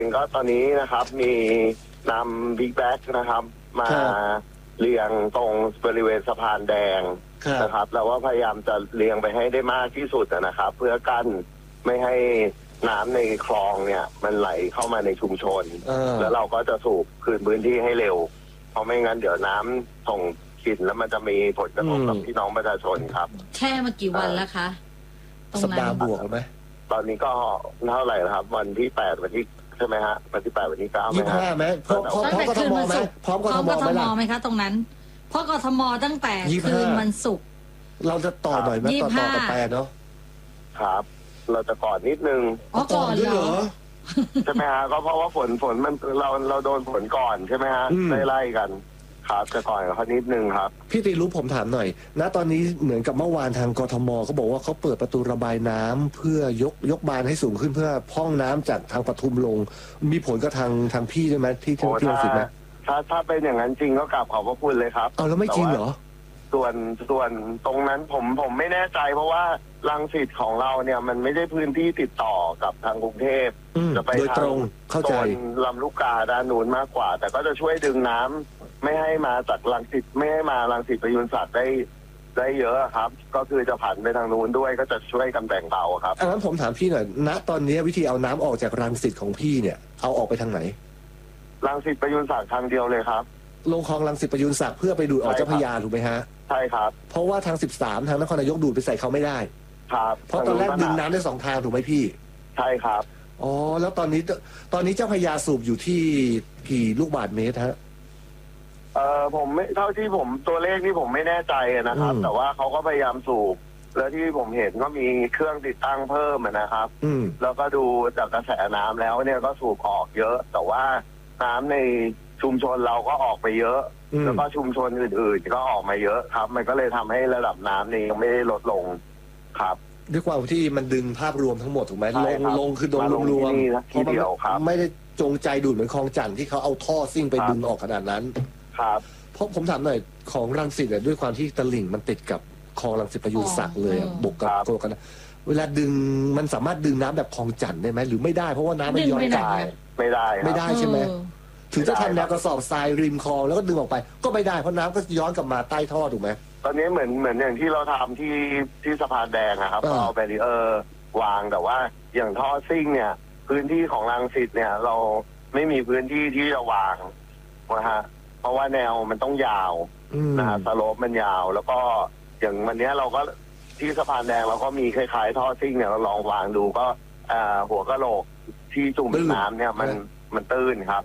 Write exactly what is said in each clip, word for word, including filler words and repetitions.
ก็ตอนนี้นะครับมีนำบิ๊กแบ็กนะครับมาเรียงตรงบริเวณสะพานแดงนะครับเราว่าพยายามจะเรียงไปให้ได้มากที่สุดนะครับ เพื่อกั้นไม่ให้น้ำในคลองเนี่ยมันไหลเข้ามาในชุมชนแล้วเราก็จะสูบคืนพื้นที่ให้เร็วเพราะไม่งั้นเดี๋ยวน้ำส่งกินแล้วมันจะมีผลกระทบกับพี่น้องประชาชนครับแช่มากี่วันแล้วคะสัปดาห์บวกไหมตอนนี้ก็เท่าไหร่ครับวันที่แปดวันที่ใช่ไหมฮะวันที่แปดวันที่เก้าไหมยี่สิบห้าไหมพร้อมพร้อมกทมไหมพร้อมกทมไหมคะตรงนั้นเพราะกทมตั้งแต่คืนวันศุกร์เราจะต่อหน่อยไหมต่อต่อกันไปเนาะครับเราจะก่อนนิดนึงอ๋อก่อนเหรอใช่ไหมฮะก็เพราะว่าฝนฝนมันเราเราโดนฝนก่อนใช่ไหมฮะไล่ๆกันครับจะก่อนกับเขานิดนึงครับพี่ตีรู้ผมถามหน่อยณตอนนี้เหมือนกับเมื่อวานทางกทมเขาบอกว่าเขาเปิดประตูระบายน้ำเพื่อยกยกบานให้สูงขึ้นเพื่อพร่องน้ำจากทางปทุมลงมีผลกับทางทางพี่ใช่ไหมที่ที่ที่รังสิตนะถ้าถ้าเป็นอย่างนั้นจริงก็กราบขอบพระคุณเลยครับเอาแล้วไม่จริงเหรอส่วนส่วนตรงนั้นผมผมไม่แน่ใจเพราะว่ารังสิตของเราเนี่ยมันไม่ได้พื้นที่ติดต่อกับทางกรุงเทพจะไปทางโซนลำลูกกาด้านนู้นมากกว่าแต่ก็จะช่วยดึงน้ำไม่ให้มาจากรังสิตไม่ให้มารังสิตประยุนศักดิ์ได้ได้เยอะครับก็คือจะผันไปทางนู้นด้วยก็จะช่วยกันแบ่งเบาครับอันนั้นผมถามพี่หน่อยณตอนนี้วิธีเอาน้ำออกจากรังสิตของพี่เนี่ยเอาออกไปทางไหนรังสิตประยุนศักดิ์ทางเดียวเลยครับลงคลองรังสิตประยุนศักดิ์เพื่อไปดูดออกเจ้าพระยาถูกไหมฮะใช่ครับเพราะว่าทางสิบสามทางนครนายกดูดไปใส่เขาไม่ได้ครับเพราะตอนแรกดึงน้ำได้สองทางถูกไหมพี่ใช่ครับอ๋อแล้วตอนนี้ตอนนี้เจ้าพระยาสูบอยู่ที่กี่ลูกบาศก์เมตรฮะเอ่อผมไม่เท่าที่ผมตัวเลขที่ผมไม่แน่ใจนะครับแต่ว่าเขาก็พยายามสูบแล้วที่ผมเห็นก็มีเครื่องติดตั้งเพิ่มนะครับแล้วก็ดูจากกระแสน้ำแล้วเนี่ยก็สูบออกเยอะแต่ว่าน้ำในชุมชนเราก็ออกไปเยอะแล้วก็ชุมชนอื่นๆก็ออกมาเยอะครับมันก็เลยทำให้ระดับน้ำนี่ยังไม่ได้ลดลงครับด้วยความที่มันดึงภาพรวมทั้งหมดถูกไหมลงลงคือโดนรวมๆเพราะมันไม่ได้จงใจดูดเหมือนคลองจันทร์ที่เขาเอาท่อซิ่งไปดึงออกขนาดนั้นครับเพราะผมถามหน่อยของรังสิตเนี่ยด้วยความที่ตลิ่งมันติดกับคลองรังสิตประยุนศักดิ์เลยบกกับโกกันเวลาดึงมันสามารถดึงน้ำแบบคลองจันทร์ได้ไหมหรือไม่ได้เพราะว่าน้ำมันย้อนกลับไม่ได้ไม่ได้ใช่ไหมถึงจะทำแนวกระสอบทรายริมคลองแล้วก็ดึงออกไปก็ไม่ได้เพราะน้ำก็ย้อนกลับมาใต้ท่อถูกไหมตอนนี้เหมือนเหมือนอย่างที่เราทำที่ที่สะพานแดงนะครับก็เอาแบรีเออร์วางแต่ว่าอย่างท่อซิ่งเนี่ยพื้นที่ของรังสิตเนี่ยเราไม่มีพื้นที่ที่จะวางนะฮะเพราะว่าแนวมันต้องยาวนะฮะสโลปมันยาวแล้วก็อย่างวันนี้เราก็ที่สะพานแดงเราก็มีคล้ายๆท่อซิ่งเนี่ยเราลองวางดูก็หัวกะโหลกที่จุ่มน้ำเนี่ยมันมันตื้นครับ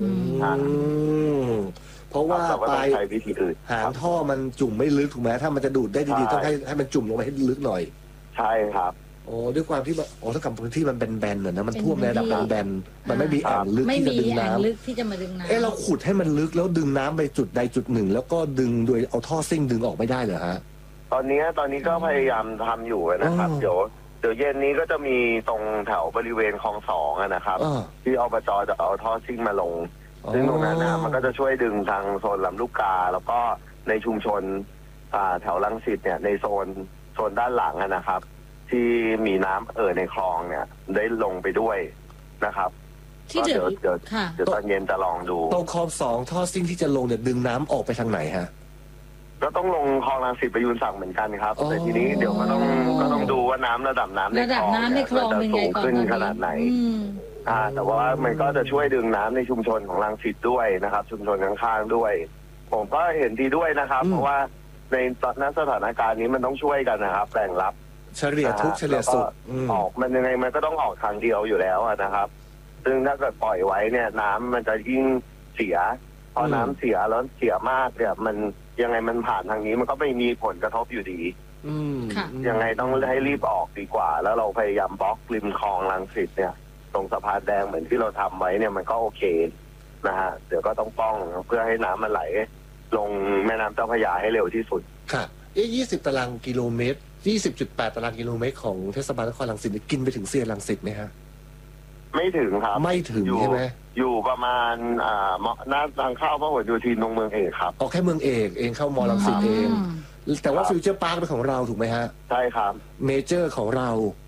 เพราะว่าปลายหางท่อมันจุ่มไม่ลึกถูกไหมถ้ามันจะดูดได้ดีๆต้องให้ให้มันจุ่มลงไปให้ลึกหน่อยใช่ครับโอ้ด้วยความที่โอ้ถ้ากับพื้นที่มันแบนๆเนี่ยนะมันท่วมในระดับแบนๆมันไม่มีแอ่งลึกที่จะดึงน้ำลึกที่จะมาดึงน้ำเออเราขุดให้มันลึกแล้วดึงน้ำไปจุดใดจุดหนึ่งแล้วก็ดึงโดยเอาท่อซิ่งดึงออกไม่ได้เหรอฮะตอนนี้ตอนนี้ก็พยายามทำอยู่นะครับเดี๋ยวเดี๋ยวเย็นนี้ก็จะมีตรงแถวบริเวณคลองสองนะครับที่อบจจะเอาท่อซิ่งมาลงซึ่งตรงนั้นนะมันก็จะช่วยดึงทางโซนลำลูกกาแล้วก็ในชุมชนแถวรังสิตเนี่ยในโซนโซนด้านหลังนะครับที่มีน้ำเอ่อในคลองเนี่ยได้ลงไปด้วยนะครับที่เดี๋ยวเดี๋ยวเดี๋ยวตอนเย็นจะลองดูตรงคลองสองท่อซิ่งที่จะลงเนี่ยดึงน้ำออกไปทางไหนฮะก็ต้องลงคลองรังสิตประยุนศักดิ์เหมือนกันครับแต่ทีนี้เดี๋ยวก็ต้องก็ต้องดูว่าน้ำระดับน้ำในคลองเนี่ยจะสูงขึ้นขนาดไหนอ่าแต่ว่ามันก็จะช่วยดึงน้ำในชุมชนของรังสิตด้วยนะครับชุมชนข้างๆด้วยผมก็เห็นดีด้วยนะครับเพราะว่าในตอนนั้นสถานการณ์นี้มันต้องช่วยกันนะครับแบ่งรับเฉลี่ยทุกเฉลี่ยสุขออกมันยังไงมันก็ต้องออกทางเดียวอยู่แล้วนะครับซึ่งถ้าเกิดปล่อยไว้เนี่ยน้ำมันจะยิ่งเสียพอน้ำเสียแล้วเสียมากเนี่ยมันยังไงมันผ่านทางนี้มันก็ไม่มีผลกระทบอยู่ดียังไงต้องให้รีบออกดีกว่าแล้วเราพยายามบล็อกริมคลองรังสิตเนี่ยตรงสะพานแดงเหมือนที่เราทำไว้เนี่ยมันก็โอเคนะฮะเดี๋ยวก็ต้องป้องเพื่อให้น้ำมันไหลลงแม่น้ำเจ้าพระยาให้เร็วที่สุดค่ะเอ๊ะยี่สิบตารางกิโลเมตรยี่สิบจุดแปดตารางกิโลเมตรของเทศบาลนครรังสิตกินไปถึงเซียนรังสิตไหมฮะไม่ถึงครับไม่ถึงใช่ไหมอยู่ประมาณอ่าหน้าทางเข้าพหลโยธินตรงเมืองเอกครับอ๋อแค่เมืองเอกเองเข้ามอรังสิตเองแต่ว่าฟิวเจอร์พาร์คเป็นของเราถูกไหมฮะใช่ครับเมเจอร์ของเรา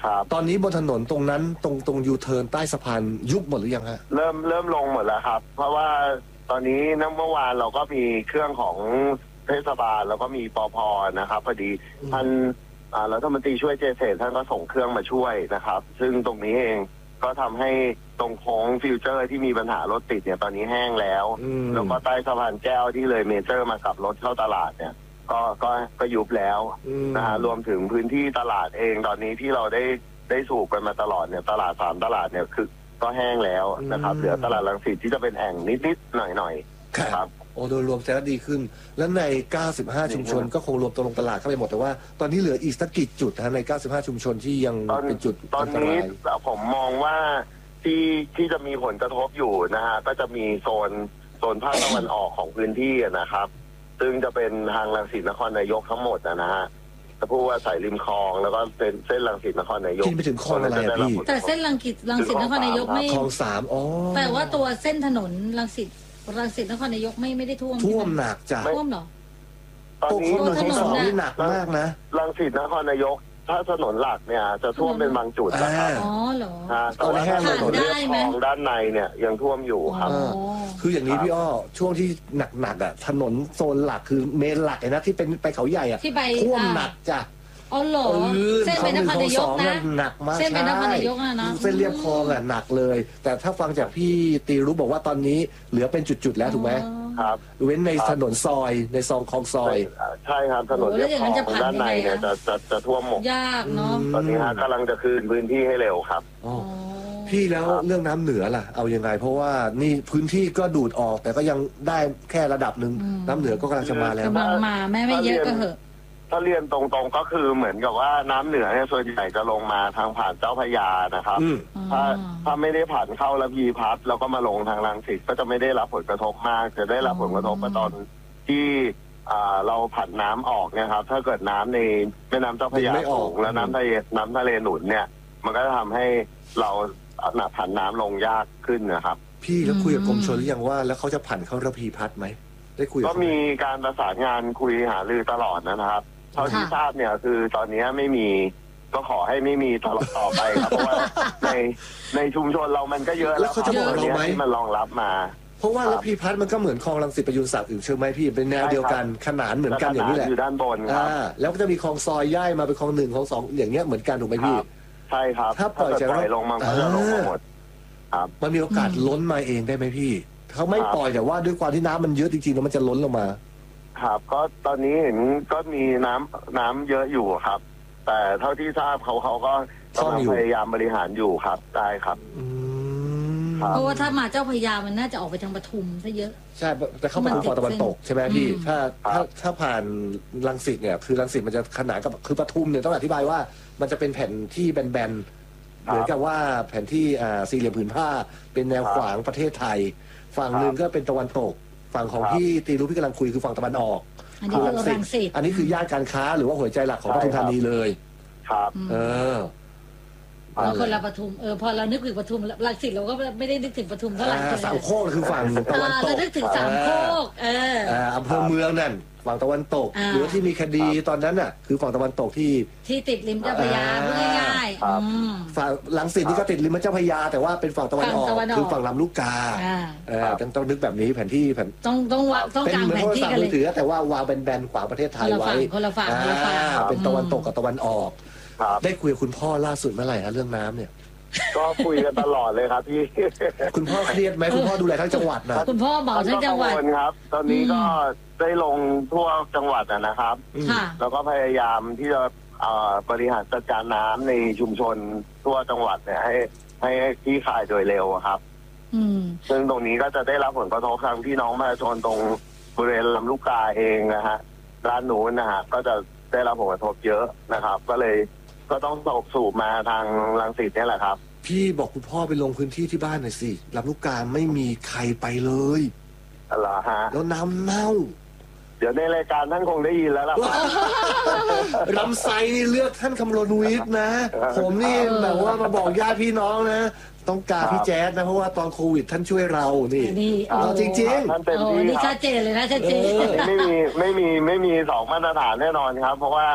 ครับตอนนี้บนถนนตรงนั้นตรงตรงยูเทิร์นใต้สะพานยุบหมดหรือยังฮะเริ่มเริ่มลงหมดแล้วครับ เพราะว่าตอนนี้น้ำเมื่อวานเราก็มีเครื่องของเทศบาลแล้วก็มีปภนะครับพอดีท่านอ่ารัฐมนตรีช่วยเจษตรท่านก็ส่งเครื่องมาช่วยนะครับ ซึ่งตรงนี้เองก็ทำให้ตรงโค้งฟิวเจอร์ที่มีปัญหารถติดเนี่ยตอนนี้แห้งแล้วอืมแล้วก็ใต้สะพานแก้วที่เลยเมเจอร์มากับรถเข้าตลาดเนี่ย ก็ก็ก็ยุบแล้วอืมนะฮะรวมถึงพื้นที่ตลาดเองตอนนี้ที่เราได้ได้สูบกันมาตลอดเนี่ยตลาดสามตลาดเนี่ยคือก็แห้งแล้วนะครับเหลือตลาดรังสิตที่จะเป็นแอ่งนิดๆหน่อยๆนะครับโอ้โดยรวมจะดีขึ้น แล้วใน เก้าสิบห้า ชุมชนก็คงรวมตัวลงตลาดเข้าไปหมดแต่ว่าตอนนี้เหลืออีกสักกี่จุดฮะใน เก้าสิบห้า ชุมชนที่ยังตอนเป็นจุดตอนตนี้รายผมมองว่าที่ที่จะมีผลกระทบอยู่นะฮะก็จะมีโซนโซนภาคตะวันออกของพื้นที่นะครับ ซึ่งจะเป็นทางรังสิตนครนายกทั้งหมดนะฮะจะพูดว่าสายริมคลองแล้วก็เส้นเส้นรังสิตนครนายกที่ไปถึงคลองอะไรอะพี่แต่เส้นรังสิตรังสิตนครนายกไม่คลองสามอ๋อแต่ว่าตัวเส้นถนนรังสิตรังสิตนครนายกไม่ไม่ได้ท่วมท่วมหนักจ้ะท่วมเหรอตอนตกนี้คนหนึ่งของสองนี่หนักมากนะรังสิตนครนายก ถ้าถนนหลักเนี่ยจะท่วมเป็นบางจุดนะครับอ๋อเหรอฮะแต่ว่าถ้าถนนเรียบคลองด้านในเนี่ยยังท่วมอยู่ครับอ๋อคืออย่างนี้พี่อ้อช่วงที่หนักๆอ่ะถนนโซนหลักคือเมนหลักเลยนะที่เป็นไปเขาใหญ่อ่ะที่ไปท่วมหนักจ้ะอ๋อเหรอออเส้นไปนครนายกคลองหนะงคลองสองหนักมากเส้นไปนครนายกนะนะเส้นเรียบคลองอ่ะหนักเลย แต่ถ้าฟังจากพี่ตีรู้บอกว่าตอนนี้เหลือเป็นจุดๆแล้วถูกไหมครับเว้นในถนนซอยในซองคลองซอยใช่ครับถนนเรียบคลองด้านในเนี่ยจะจะจะท่วมหมดยากเนาะตอนนี้ฮะกำลังจะคืนพื้นที่ให้เร็วครับอ๋ออ๋อพี่แล้วเรื่องน้ำเหนือล่ะเอายังไง เพราะว่านี่พื้นที่ก็ดูดออกแต่ก็ยังได้แค่ระดับหนึ่งน้ำเหนือก็กำลังจะมาแล้วกำลังมาแม่ไม่เยอะก็เหอะถ้าเรียนตรงๆก็คือเหมือนกับว่าน้ำเหนือเนี่ยส่วนใหญ่จะลงมาทางผ่านเจ้าพระยานะครับอืมถ้าถ้าไม่ได้ผ่านเข้าระพีพัฒน์แล้วก็มาลงทางรังสิตก็จะไม่ได้รับผลกระทบมาก จะได้รับผลกระทบมาตอนที่อ่าเราผันน้ำออกเนี่ยครับ ถ้าเกิดน้ำในแม่น้ำเจ้าพระยาไม่ออกสูงแล้วน้ำทะเลน้ำทะเลหนุนเนี่ย มันก็จะทำให้เราหนักผันน้ำลงยากขึ้นนะครับพี่แล้วคุยกับกรมชลหรือยังว่าแล้วเขาจะผ่านเข้าระพีพัฒน์ไหมได้คุยกับก็เขาไหมีการประสานงานคุยหารือตลอดนะครับเท่าที่ค่ะทราบเนี่ยคือตอนนี้ไม่มีก็ขอให้ไม่มีตลอดต่อไปครับ เพราะว่าในในชุมชนเรามันก็เยอะแล้วเขาจะบอกเราไหมที่มันรองรับมาเพราะว่าระพีพัฒน์มันก็เหมือนคลองรังสิตประยุนศักดิ์อยู่ใช่ไหมพี่เป็นแนวเดียวกันขนานเหมือนกันอย่างนี้แหละอยู่ด้านบนครับอ่าแล้วก็จะมีคลองซอยย่ายมาเป็นคลองหนึ่งคลองสองอย่างเงี้ยเหมือนกันถูกไหมคพี่รับใช่ครับถ้าปล่อยจากปล่อยลงมาก็จะลงมาหมดครับมันมีโอกาสล้นมาเองได้ไหมพี่เขาไม่ครับปล่อยแต่ว่าด้วยความที่น้ำมันเยอะจริงๆแล้วมันจะล้นลงมาครับก็ตอนนี้เห็นก็มีน้ำน้ำเยอะอยู่ครับ แต่เท่าที่ทราบเขาเขาก็กำลังพยายามบริหารอยู่ครับได้ครับอืมครับเพราะว่าถ้ามาเจ้าพระยามันน่าจะออกไปทางปทุมซะเยอะใช่แต่เข้ามาทางฝั่งตะวันตกใช่ไหมพี่อืมถ้าครัถ้าบถ้าผ่านรังสิตเนี่ยคือรังสิตมันจะขนานกับคือปทุมเนี่ยต้องอธิบายว่ามันจะเป็นแผ่นที่แบนๆเหมือนกับว่าแผ่นที่อ่าสี่เหลี่ยมผืนผ้า เป็นแนวขวางประเทศไทย ฝั่งหนึ่งก็เป็นตะวันตก ฝั่งของพี่ตีรู้พี่กำลังคุยคือฝั่งตะวันออกอันนี้คือรังสิตอันนี้คือย่านการค้าหรือว่าหัวใจหลักของปทุมธานีเลยครับอืมเอออ๋อคนละปทุมเออพอเรานึกถึงปทุมรังสิตเราก็ไม่ได้นึกถึงปทุมเท่าไหร่อ่าสามโคกคือฝั่งตะวันอ่าตเรากนึกถึงสามโคกเอออ่าอำเภอเมืองนั่นฝั่งตะวันตกอ่าหรือว่าที่มีคดีตอนนั้นน่ะ คือฝั่งตะวันตกที่ที่ติดริมเจ้าพระยาอ่าพูดง่ายครับๆอืมฝั่งลังสิตนี่ก็ติดริมแม่เจ้าพระยา แต่ว่าเป็นฝั่งตะวันออกฝั่งตะวันออกคือฝั่งลำลูกกาอ่าเออต้องต้องนึกแบบนี้แผนที่แผนต้องต้องวางต้องเป็นกางเหมือนแผโทนรที่ศัพท์กันมืเลอย ถือแต่ว่าวางเป็นแบนขวางประเทศไทยไว้คนละฝั่งคนละฝั่งคนละฝั่งอ่าเป็นตะวันตกกับตะวันออกครับได้คุยกับคุณพ่อล่าสุดเมื่อไหร่ฮะเรื่องน้ำเนี่ยก็คุยกันตลอดเลยครับพี่คุณพ่อเครียดไหมคุณพ่อดูแลทั้งจังหวัดนะคุณพ่อบอกทั้งจังหวัดกังวลครับ ตอนนี้ก็ได้ลงทั่วจังหวัดอะนะครับค่ะแล้วก็พยายามที่จะเอ่อบริหารจัดการน้ำในชุมชนทั่วจังหวัดเนี่ยให้ให้ที่คลายโดยเร็วอะครับอืมซึ่งตรงนี้ก็จะได้รับผลกระทบทางพี่น้องประชาชนตรงบริเวณลำลูกกาเองนะฮะด้านนู้นนะฮะก็จะได้รับผลกระทบเยอะนะครับ ก็เลยก็ต้องสูบสูบมาทางรังสิตเนี่ยแหละครับพี่บอกคุณพ่อไปลงพื้นที่ที่บ้านหน่อยสิลำลูกกาไม่มีใครไปเลยเหรอฮะแล้วน้ำเน่าเดี๋ยวในรายการท่านคงได้ยินแล้วล่ะครับลำไส้นี่เลือกท่านคำรณวิทย์นะ ผมนี่แบบว่ามาบอกญาติพี่น้องนะ ต้องการพี่แจ๊ดนะ เพราะว่าตอนโควิดท่านช่วยเรานี่นี่เอาจริงท่านเต็มโอ้ที่นี่ครัชับดเจนเลยนะชัดเจนเออไม่มีไม่มีไม่มีสองมาตรฐานแน่นอนครับ เพราะว่า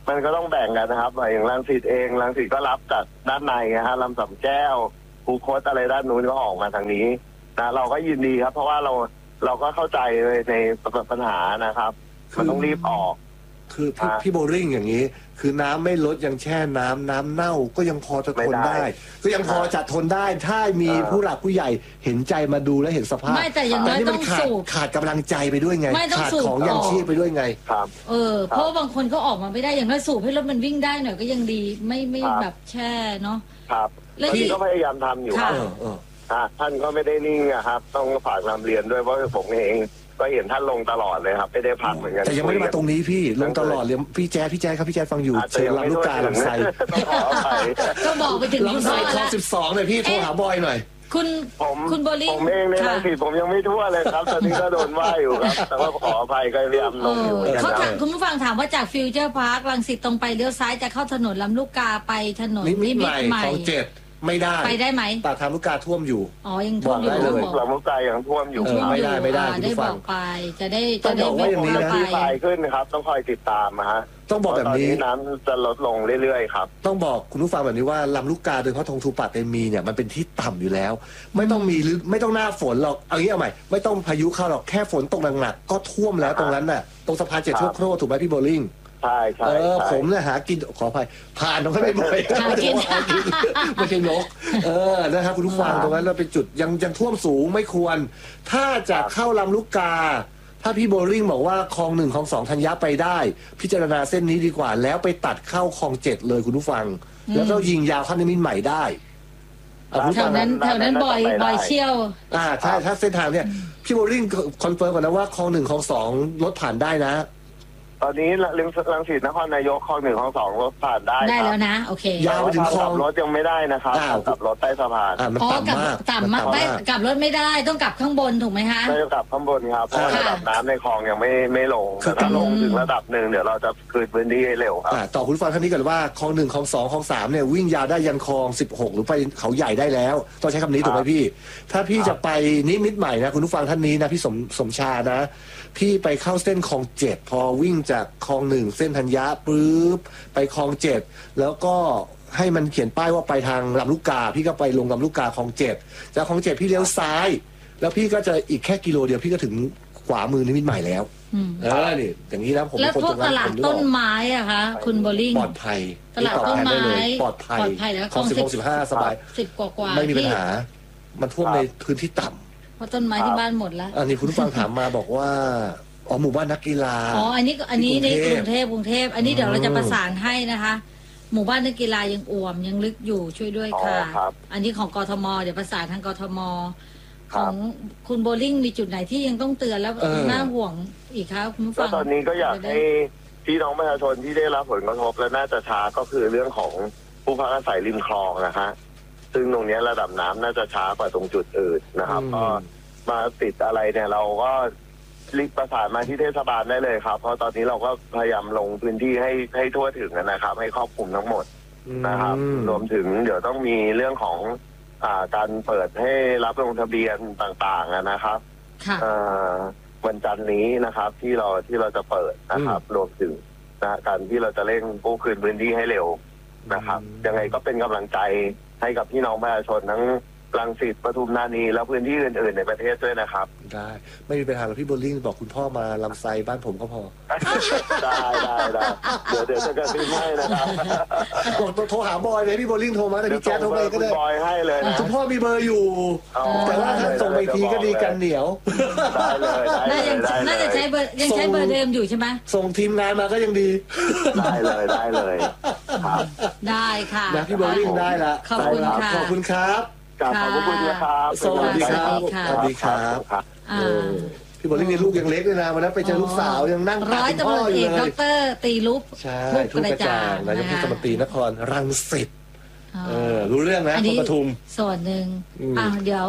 มันก็ต้องแบ่งกันนะครับอย่างรังสิตเองรังสิตก็รับจากด้านในนะฮะลำสำแก้วภูคตอะไรด้านนู้นก็ออกมาทางนี้นะเราก็ยินดีครับ เพราะว่าเราเราก็เข้าใจในปัญหานะครับมันต้องรีบออกคือพี่พี่โบลิ่งอย่างนี้ คือน้ำไม่ลดยังแช่น้ำน้ำเน่าก็ยังพอจะทนได้ ก็ยังพอจะทนได้ถ้ามีผู้หลักผู้ใหญ่เห็นใจมาดูและเห็นสภาพไม่แต่อย่างน้อยต้องสูบขาดกำลังใจไปด้วยไงขาดของยังชีพไปด้วยไงครับเออเพราะบางคนก็ออกมาไม่ได้อย่างน้อยสูบให้รถมันวิ่งได้หน่อยก็ยังดีไม่ไม่แบบแช่เนาะครับพี่ก็พยายามทำอยู่ครับท่านก็ไม่ได้นิ่งนะครับต้องฝากนำเรียนด้วยเพราะผมเองก็เห็นท่านลงตลอดเลยครับไม่ได้พักเหมือนกันแต่ยังไม่ได้มาตรงนี้พี่ลงตลอดเลยพี่แจ๊ดพี่แจ๊ดครับพี่แจ๊ดฟังอยู่เชิญลำลูกกาลำไส้ก็บอกไปถึงลำไส้คลองสิบสองเลยพี่โทรหาบอยหน่อยคุณคุณโบลิ่งผมเองในรังสิตผมยังไม่ทั่วเลยครับตอนนี้ก็โดนว่าอยู่ครับแต่ว่าขออภัยก็พยายามลงอยู่เขาถามคุณผู้ฟังถามว่าจากฟิวเจอร์พาร์ครังสิตตรงไปเลี้ยวซ้ายจะเข้าถนนลำลูกกาไปถนนนิมิตรใหม่คลองเจ็ดไม่ได้ไปได้ไหมปากทางลูกกาท่วมอยู่อ๋อยังท่วมอยู่เลยลำลูกกายังท่วมอยู่ไม่ได้ไม่ได้ได้บอกไปจะได้จะได้ไม่อย่างนี้นะที่ปลายขึ้นนะครับต้องคอยติดตามนะฮะต้องบอกแบบนี้น้ำจะลดลงเรื่อยๆครับต้องบอกคุณผู้ฟังแบบนี้ว่าลำลูกกาโดยเฉพาะทงทูปาเตมีเนี่ยมันเป็นที่ต่ำอยู่แล้วไม่ต้องมีหรือไม่ต้องหน้าฝนหรอกเอางี้เอาใหม่ไม่ต้องพายุเข้าหรอกแค่ฝนตกหนักๆก็ท่วมแล้วตรงนั้นน่ะตรงสะพานเจ็ดชั่วโครถูกไหมพี่โบลิ่งใช่ใช่เออผมเนี่ยหากินขออภัยผ่านตรงนั้นไม่บ่อยหากินไม่ใช่นกเออนะครับคุณผู้ฟังตรงนั้นเราเป็นจุดยังยังท่วมสูงไม่ควรถ้าจะเข้าลำลูกกาถ้าพี่โบลิ่งบอกว่าคลองหนึ่งคลองสองธัญญะไปได้พิจารณาเส้นนี้ดีกว่าแล้วไปตัดเข้าคลองเจ็ดเลยคุณผู้ฟังแล้วก็ยิงยาวเข้านิมิตรใหม่ได้แถวนั้นแถวนั้นบ่อยบ่อยเชี่ยวอ่าใช่ถ้าเส้นทางเนี่ยพี่โบลิ่งคอนเฟิร์มก่อนนะว่าคลองหนึ่งคลองสองรถผ่านได้นะตอนนี้รังสิตนครนายกคลองหนึ่งคลองสองรถผ่านได้ได้แล้วนะโอเคยาวไปถึงคลองรถยังไม่ได้นะครับกลับรถใต้สะพานอ๋อกลับต่ำมากได้กลับรถไม่ได้ต้องกลับข้างบนถูกไหมคะไม่ต้องกลับข้างบนครับเพราะระดับน้ำในคลองยังไม่ไม่ลงแต่ถ้าลงถึงระดับหนึ่งเดี๋ยวเราจะคืนพื้นที่ให้เร็วครับต่อคุณฟังท่านนี้ก่อนว่าคลองหนึ่งคลองสองคลองสามเนี่ยวิ่งยาวได้ยันคลองสิบหกหรือไปเขาใหญ่ได้แล้วต้องใช้คำนี้ถูกไหมพี่ถ้าพี่จะไปนิมิตรใหม่นะคุณผู้ฟังท่านนี้นะพี่สมสมชานะพี่ไปเข้าเส้นคลองเจ็ดพอวิ่งจากคลองหนึ่งเส้นธัญญะปึ๊บไปคลองเจ็ดแล้วก็ให้มันเขียนป้ายว่าไปทางลำลูกกาพี่ก็ไปลงลำลูกกาคลองเจ็ดจากคลองเจ็ดพี่เลี้ยวซ้ายแล้วพี่ก็จะอีกแค่กิโลเดียวพี่ก็ถึงขวามือนิมิตรใหม่แล้วเออนี่อย่างนี้นะผมแล้วพวกตลาดต้นไม้อะคะคุณโบลิ่งปลอดภัยตลาดต้นไม้ปลอดภัยแล้วคลองสิบหกสิบห้าสบายสิบกว่าไม่มีปัญหามันท่วมในพื้นที่ต่ำเพราะต้นไม้ที่บ้านหมดแล้วอันนี้คุณผู้ฟังถามมาบอกว่าอ๋อหมู่บ้านนักกีฬาอ๋ออันนี้อันนี้ในกรุงเทพกรุงเทพอันนี้เดี๋ยวเราจะประสานให้นะคะหมู่บ้านนักกีฬายังอ่วมยังลึกอยู่ช่วยด้วยค่ะอันนี้ของกทมเดี๋ยวประสานทางกทมของคุณโบลิ่งมีจุดไหนที่ยังต้องเตือนแล้วน่าห่วงอีกครับคุณผู้ฟังตอนนี้ก็อยากให้พี่น้องประชาชนที่ได้รับผลกระทบและน่าจะช้าก็คือเรื่องของผู้พักอาศัยริมคลองนะคะซึ่งตรงนี้ระดับน้ำน่าจะช้ากว่าตรงจุดอื่นนะครับก็มาติดอะไรเนี่ยเราก็รีบประสานมาที่เทศบาลได้เลยครับเพราะตอนนี้เราก็พยายามลงพื้นที่ให้ให้ทั่วถึงนะครับให้ครอบคลุมทั้งหมดนะครับรวมถึงเดี๋ยวต้องมีเรื่องของอ่าการเปิดให้รับลงทะเบียนต่างๆนะครับวันจันทร์นี้นะครับที่เราที่เราจะเปิดนะครับรวมถึงนะการที่เราจะเร่งกู้คืนพื้นที่ให้เร็วนะครับยังไงก็เป็นกำลังใจให้กับพี่น้องประชาชนทั้งรังสิตปทุมธานีแล้วพื้นที่อื่นๆในประเทศด้วยนะครับได้ไม่มีปัญหาหรอกพี่โบลิ่งบอกคุณพ่อมาลำไส้บ้านผมก็พอได้ได้ได้เดี๋ยวเดี๋ยวจะกระซิบให้นะครับโทรหาบอยเลยพี่โบลิ่งโทรมาแต่พี่แจ๊ดโทรไปก็ได้บอยให้เลยนะคุณพ่อมีเบอร์อยู่แต่ว่าถ้าส่งไปทีก็ดีกันเหนียวได้เลยได้เลยน่าจะใช้เบอร์ยังใช้เบอร์เดิมอยู่ใช่ไหมส่งทีมงานมาก็ยังดีได้เลยได้เลยครับได้ค่ะนะพี่โบลิ่งได้ละขอบคุณค่ะขอบคุณครับขอบคุณนะครับสวัสดีครับสวัสดีครับพี่โบลิ่งนี่ลูกยังเล็กเลยนะวันนั้นไปเจอลูกสาวยังนั่งร้อยตำรวจเอกดรตีลุปใช่ทุกกระจ่างนายกเทศมนตรีนครรังสิตรู้เรื่องนะคนปทุมส่วนหนึ่งอ่าเดี๋ยว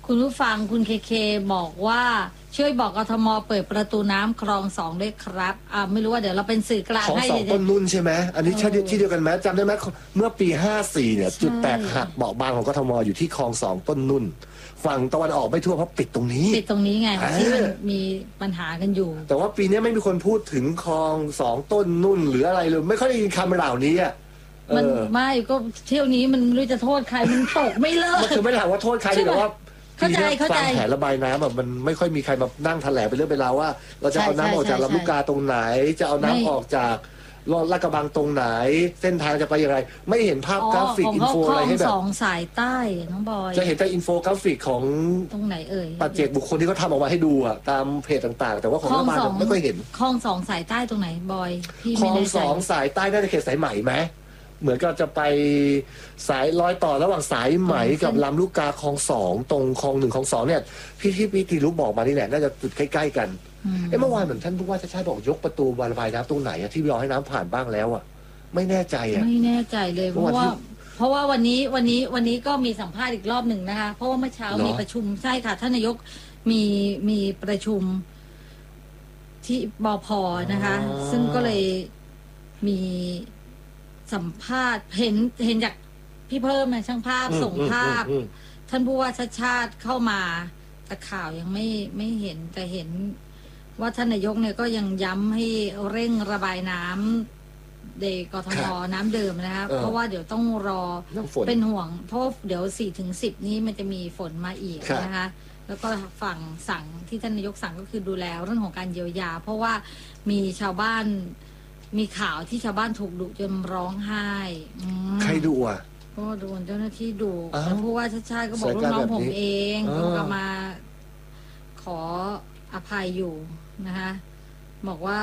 คุณผู้ฟังคุณเคเคบอกว่าช่วยบอกกทมเปิดประตูน้ำคลองสองด้วยครับอ่าไม่รู้ว่าเดี๋ยวเราเป็นสื่อกลางของให้สองต้นนุ่นใช่ไหมอันนี้ใช่ที่เดียวกันไหมจำได้ไหมเมื่อปีห้าสี่เนี่ยจุดแตกหักเบาะบางของกทมอยู่ที่คลองสองต้นนุ่นฝั่งตะวันออกไม่ทั่วเพราะปิดตรงนี้ปิดตรงนี้ไงที่มันมีปัญหากันอยู่แต่ว่าปีนี้ไม่มีคนพูดถึงคลองสองต้นนุ่นหรืออะไรเลยไม่ค่อยได้ยินคำเหล่านี้อ่ะมันไม่ก็เที่ยวนี้มันไม่รู้จะโทษใครมันตกไม่เลิกมันคือไม่ถามว่าโทษใครแต่ว่าเข้าใจเข้าใจแผนระบายน้ำแบบมันไม่ค่อยมีใครมานั่งแถลงไปเรื่องเวลาว่าเราจะเอาน้ำออกจากลำลูกกาตรงไหนจะเอาน้ำออกจากลาดกระบังตรงไหนเส้นทางจะไปยังไงไม่เห็นภาพกราฟิกอินโฟอะไรให้แบบสองสายใต้น้องบอยจะเห็นแต่อินโฟกราฟิกของตรงไหนเอ่ยปัจเจกบุคคลที่เขาทำออกมาให้ดูอ่ะตามเพจต่างๆแต่ว่าของรัฐบาลไม่ค่อยเห็นคลองสองสายใต้ตรงไหนบอยพี่คลองสองสายใต้น่าจะเขตสายไหมไหมเหมือนกับจะไปสายรอยต่อระหว่างสายไหมกับลำลูกกาคลองสองตรงคลองหนึ่งคลองสองเนี่ยพี่ที่พี่ทีรู้บอกมานี่แหละน่าจะจุดใกล้ๆกันเอ้เมื่อวานเหมือนท่านผู้ว่าชาติชาติบอกยกประตูระบายน้ำตรงไหนอะที่รอให้น้ำผ่านบ้างแล้วอะไม่แน่ใจอะไม่แน่ใจเลยเพราะว่าเพราะว่าวันนี้วันนี้วันนี้ก็มีสัมภาษณ์อีกรอบหนึ่งนะคะเพราะว่าเมื่อเช้ามีประชุมใช่ค่ะท่านนายกมีมีประชุมที่บพ.นะคะซึ่งก็เลยมีสัมภาษณ์เห็นเห็นจากพี่เพิ่มนะช่างภาพส่งภาพท่านผู้ว่าชาติชาติเข้ามาแต่ข่าวยังไม่ไม่เห็นแต่เห็นว่าท่านนายกเนี่ยก็ยังย้ำให้เร่งระบายน้ำในกทมน้ำเดิมนะคะเพราะว่าเดี๋ยวต้องรอเป็นห่วงเพราะเดี๋ยวสี่ถึงสิบนี้มันจะมีฝนมาอีกนะคะแล้วก็ฝั่งสั่งที่ท่านนายกสั่งก็คือดูแลเรื่องของการเยียวยาเพราะว่ามีชาวบ้านมีข่าวที่ชาวบ้านถูกดุจนร้องไห้ใครดุอ่ะก็โดนเจ้าหน้าที่ดุแล้วผู้ว่าชาติชาติก็บอกลูกน้องผมเองก็มาขออภัยอยู่นะคะบอกว่า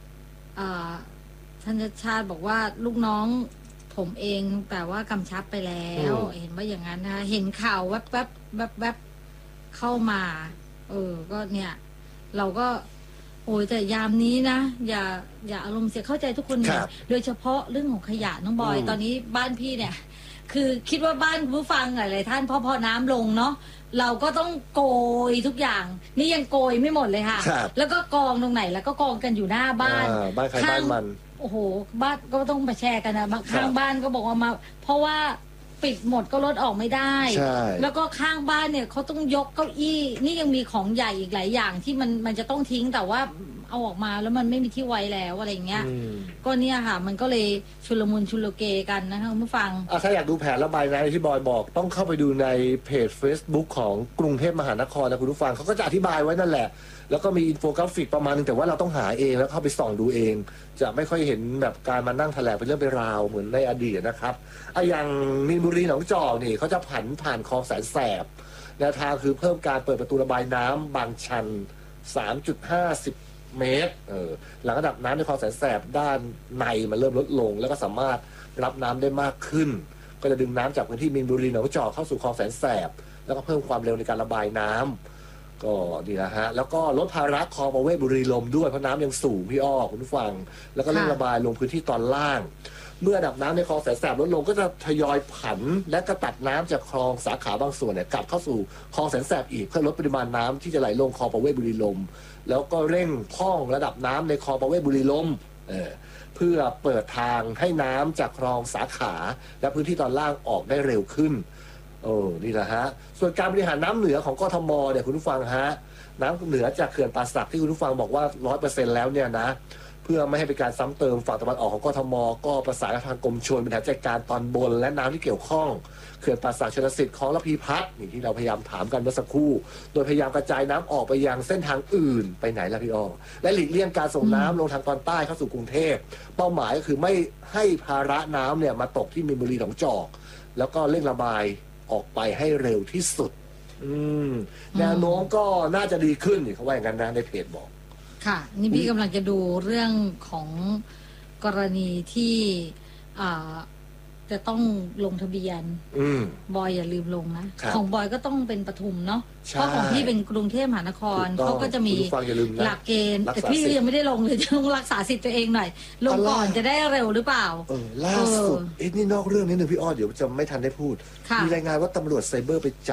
ท่านชาติชาติบอกว่าลูกน้องผมเองแต่ว่ากำชับไปแล้วเห็นว่าอย่างนั้นนะคะเห็นข่าวแวบแวบแวบแวบเข้ามาเออก็เนี่ยเราก็โอ้ยแต่ยามนี้นะอย่าอย่าอารมณ์เสียเข้าใจทุกคนเนี่ยโดยเฉพาะเรื่องของขยะน้องบอยตอนนี้บ้านพี่เนี่ยคือคิดว่าบ้านผู้ฟังหลายๆท่านพอพอน้ำลงเนาะเราก็ต้องโกยทุกอย่างนี่ยังโกยไม่หมดเลยค่ะแล้วก็กองตรงไหนแล้วก็กองกันอยู่หน้าบ้านบ้านใครบ้านมันโอ้โหบ้านก็ต้องมาแชร์กันนะบางข้างบ้านก็บอกว่ามาเพราะว่าปิดหมดก็รถออกไม่ได้แล้วก็ข้างบ้านเนี่ยเขาต้องยกเก้าอี้นี่ยังมีของใหญ่อีกหลายอย่างที่มันมันจะต้องทิ้งแต่ว่าเอาออกมาแล้วมันไม่มีที่ไว้แล้วอะไรเงี้ยก็เนี่ยค่ะมันก็เลยชุลมุนชุลเกกันนะคะคุณผู้ฟังถ้าอยากดูแผนระบายน้ำที่บอยบอกต้องเข้าไปดูในเพจ Facebook ของกรุงเทพมหานครนะคุณผู้ฟังเขาก็จะอธิบายไว้นั่นแหละแล้วก็มีอินโฟกราฟิกประมาณนึงแต่ว่าเราต้องหาเองแล้วเข้าไปส่องดูเองจะไม่ค่อยเห็นแบบการมานั่งแถลงเป็นเรื่องเป็นราวเหมือนในอดีตนะครับอ่ะอย่างมีนบุรีหนองจอกนี่เขาจะผันผ่านคลองแสนแสบแนวทางคือเพิ่มการเปิดประตูระบายน้ำบางชัน สามจุดห้าศูนย์ เมตรเออหลังระดับน้ำในคลองแสนแสบด้านในมันเริ่มลดลงแล้วก็สามารถรับน้ำได้มากขึ้นก็จะดึงน้ำจากพื้นที่มีนบุรีหนองจอกเข้าสู่คลองแสนแสบแล้วก็เพิ่มความเร็วในการระบายน้ำก็ดีนะฮะแล้วก็ลดภาระคลองประเวศบุรีลมด้วยเพราะน้ำยังสูงพี่อ้อคุณผู้ฟังแล้วก็เร่งระบายลงพื้นที่ตอนล่างเมื่อระดับน้ำในคลองแสนแสบลดลงก็จะทยอยผันและก็ตัดน้ำจากคลองสาขาบางส่วนเนี่ยกลับเข้าสู่คลองแสนแสบอีกเพื่อลดปริมาณน้ำที่จะไหลลงคลองประเวศบุรีลมแล้วก็เร่งพ่องระดับน้ำในคลองประเวศบุรีลมเออเพื่อเปิดทางให้น้ำจากคลองสาขาและพื้นที่ตอนล่างออกได้เร็วขึ้นโอ้นี่แหละฮะส่วนการบริหารน้ำเหนือของกทมเนี่ยคุณผู้ฟังฮะน้ำเหนือจากเขื่อนป่าสักที่คุณผู้ฟังบอกว่า ร้อยเปอร์เซ็นต์ แล้วเนี่ยนะเพื่อไม่ให้เป็นการซ้ำเติมฝั่งตะวันออกของกทมก็ประสานกับทางกรมชลบริหารจัดการตอนบนและน้ำที่เกี่ยวข้องเขื่อนป่าสักชลสิทธิ์คลองระพีพัฒน์นี่ที่เราพยายามถามกันเมื่อสักครู่โดยพยายามกระจายน้ำออกไปยังเส้นทางอื่นไปไหนล่ะพี่อ้อและหลีกเลี่ยงการส่งน้ำลงทางตอนใต้เข้าสู่กรุงเทพเป้าหมายก็คือไม่ให้ภาระน้ำเนี่ยมาตกที่มีนบุรีหนองจอกแล้วก็เร่งระบายออกไปให้เร็วที่สุดอืมแนวโน้มก็น่าจะดีขึ้นเขาว่าอย่างนั้นนะในเพจบอกค่ะนี่พี่กำลังจะดูเรื่องของกรณีที่อ่าจะต้องลงทะเบียนบอยอย่าลืมลงนะของบอยก็ต้องเป็นปทุมเนาะเพราะของพี่เป็นกรุงเทพมหานครเขาก็จะมีหลักเกณฑ์แต่พี่ยังไม่ได้ลงเลยต้องรักษาสิทธิ์ตัวเองหน่อยลงก่อนจะได้เร็วหรือเปล่าเออล่าสุดเอ๊ะนี่นอกเรื่องนิดนึงพี่อ้อเดี๋ยวจะไม่ทันได้พูดมีรายงานว่าตำรวจไซเบอร์ไปจับ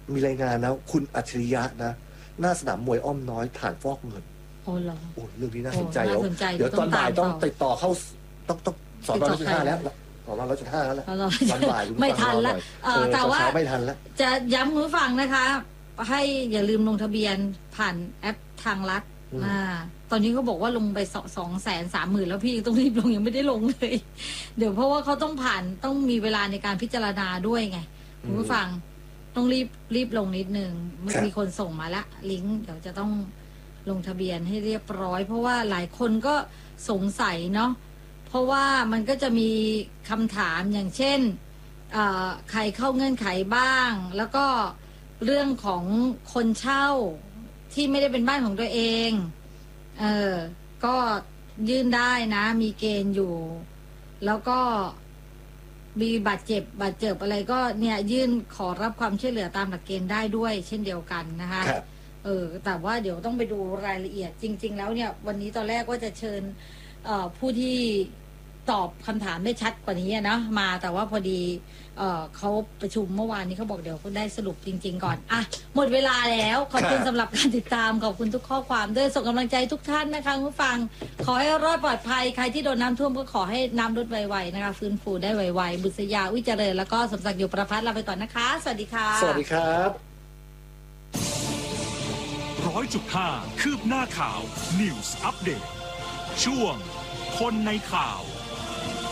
มีรายงานนะคุณอัจฉริยะนะหน้าสนามมวยอ้อมน้อยฐานฟอกเงินโอ้เหรอโอ้เรื่องนี้น่าสนใจโอ้น่าสนใจเดี๋ยวตอนบ่ายต้องต้องตามต่อติดต่อเข้าต้องต้องสอนร้อยจุดห้าแล้วสอนร้อยจุดห้าแล้วแหละเอาเหรอวันบ่ายคุณไม่ฟังทันรอหละอยเอ่อแต่ว่าเช้ไม่ทันแล้วจะย้ำคุณผู้ฟังนะคะ ให้อย่าลืมลงทะเบียนผ่านแอปทางรัฐอืมอ่าตอนนี้เขาบอกว่าลงไปสองแสนสามหมื่นแล้วพี่ต้องรีบลงยังไม่ได้ลงเลย เดี๋ยวเพราะว่าเขาต้องผ่านต้องมีเวลาในการพิจารณาด้วยไงคุณผู้ฟังต้องรีบรีบลงนิดนึงมันมีคนส่งมาละลิงก์เดี๋ยวจะต้องลงทะเบียนให้เรียบร้อย เพราะว่าหลายคนก็สงสัยเนาะเพราะว่ามันก็จะมีคำถามอย่างเช่นเอ่อใครเข้าเงื่อนไขบ้าง แล้วก็เรื่องของคนเช่าที่ไม่ได้เป็นบ้านของตัวเองเออก็ยื่นได้นะ มีเกณฑ์อยู่ แล้วก็มีบาดเจ็บบาดเจ็บอะไรก็เนี่ยยื่นขอรับความช่วยเหลือตามหลักเกณฑ์ได้ด้วย เช่นเดียวกันนะคะครับเออแต่ว่าเดี๋ยวต้องไปดูรายละเอียดจริง ๆ แล้วเนี่ย วันนี้ตอนแรกว่าจะเชิญเอ่อผู้ที่ตอบคำถามได้ชัดกว่านี้อะนะมาแต่ว่าพอดีเอ่อเขาประชุมเมื่อวานนี้เขาบอกเดี๋ยวเขาได้สรุปจริง ๆ ก่อนอ่ะหมดเวลาแล้วขอบคุณครับสำหรับการติดตามขอบคุณทุกข้อความด้วยส่งกำลังใจทุกท่านนะคะคุณผู้ฟัง ขอให้รอดปลอดภัยใครที่โดนน้ำท่วมก็ขอให้น้ำลดไวๆนะคะฟื้นฟูได้ไวๆบุษยาวิจเจริญแล้วก็สมศักดิ์อยู่ประพัฒน์ลาไปก่อนนะคะสวัสดีค่ะสวัสดีครับร้อยจุดห้าคืบหน้าข่าว News Update ช่วงคนในข่าว